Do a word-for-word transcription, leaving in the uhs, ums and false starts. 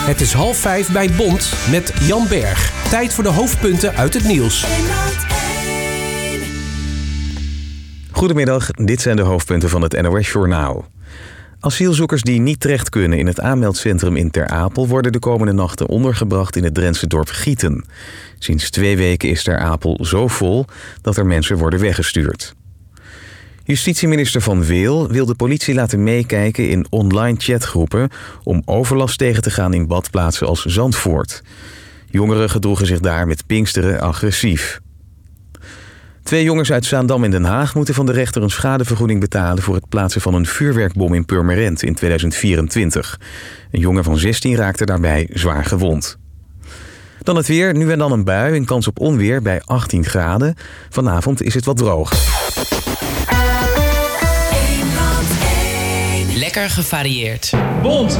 Het is half vijf bij Bond met Jan Berg. Tijd voor de hoofdpunten uit het nieuws. Goedemiddag, dit zijn de hoofdpunten van het N O S-journaal. Asielzoekers die niet terecht kunnen in het aanmeldcentrum in Ter Apel worden de komende nachten ondergebracht in het Drentse dorp Gieten. Sinds twee weken is Ter Apel zo vol dat er mensen worden weggestuurd. Justitieminister Van Weel wil de politie laten meekijken in online chatgroepen om overlast tegen te gaan in badplaatsen als Zandvoort. Jongeren gedroegen zich daar met Pinksteren agressief. Twee jongens uit Zaandam in Den Haag moeten van de rechter een schadevergoeding betalen voor het plaatsen van een vuurwerkbom in Purmerend in tweeduizend vierentwintig. Een jongen van zestien raakte daarbij zwaar gewond. Dan het weer, nu en dan een bui en kans op onweer bij achttien graden. Vanavond is het wat droog. Lekker gevarieerd. Bond